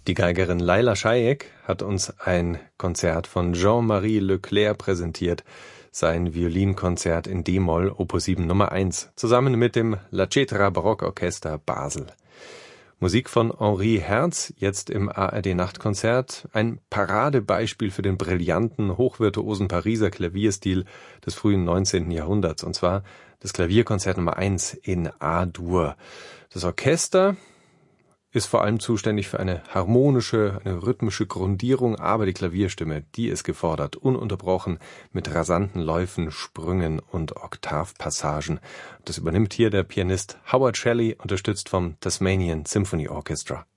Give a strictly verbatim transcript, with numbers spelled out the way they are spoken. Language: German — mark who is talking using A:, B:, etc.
A: Die Geigerin Laila Shayeek hat uns ein Konzert von Jean-Marie Leclerc präsentiert, sein Violinkonzert in d-Moll Opus sieben Nummer eins, zusammen mit dem La Cetra Barockorchester Basel. Musik von Henri Herz, jetzt im A R D-Nachtkonzert, ein Paradebeispiel für den brillanten, hochvirtuosen Pariser Klavierstil des frühen neunzehnten Jahrhunderts, und zwar das Klavierkonzert Nummer eins in A-Dur. Das Orchester ist vor allem zuständig für eine harmonische, eine rhythmische Grundierung, aber die Klavierstimme, die ist gefordert, ununterbrochen mit rasanten Läufen, Sprüngen und Oktavpassagen. Das übernimmt hier der Pianist Howard Shelley, unterstützt vom Tasmanian Symphony Orchestra.